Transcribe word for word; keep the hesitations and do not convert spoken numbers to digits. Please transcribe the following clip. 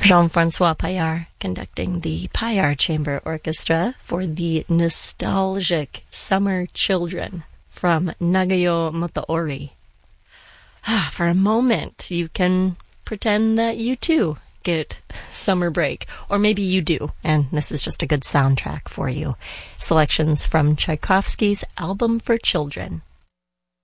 Jean-Francois Paillard conducting the Paillard Chamber Orchestra for the nostalgic Summer Children from Nagayo Motoori. For a moment, you can pretend that you too get summer break, or maybe you do, and this is just a good soundtrack for you. Selections from Tchaikovsky's Album for Children.